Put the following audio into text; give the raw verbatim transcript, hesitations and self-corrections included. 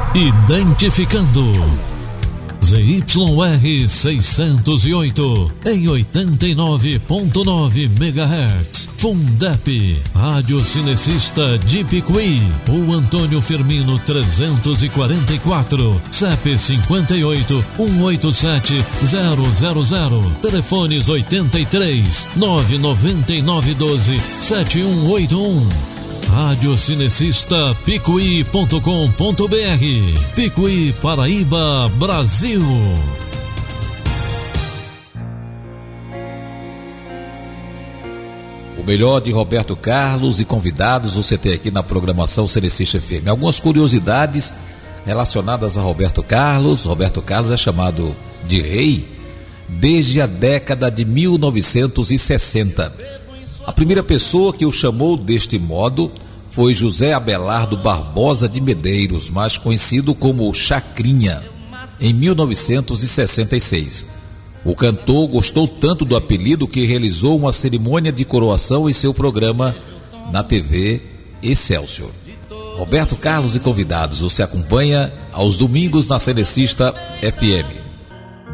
Identificando Z Y R seiscentos e oito em oitenta e nove ponto nove megahertz. Fundep, Rádio Cinecista de Picuí. O Antônio Firmino trezentos e quarenta e quatro, C E P cinquenta e oito, cento e oitenta e sete, zero zero zero. Telefones oitenta e três, nove nove nove doze, sete um oito um. Rádio Cinecista Picuí ponto com ponto br. Picuí, Paraíba, Brasil. O melhor de Roberto Carlos e convidados você tem aqui na programação Cinecista F M. Algumas curiosidades relacionadas a Roberto Carlos. Roberto Carlos é chamado de rei desde a década de mil novecentos e sessenta. A primeira pessoa que o chamou deste modo foi José Abelardo Barbosa de Medeiros, mais conhecido como Chacrinha, em mil novecentos e sessenta e seis. O cantor gostou tanto do apelido que realizou uma cerimônia de coroação em seu programa na T V Excelsior. Roberto Carlos e convidados, você acompanha aos domingos na Cinecista F M.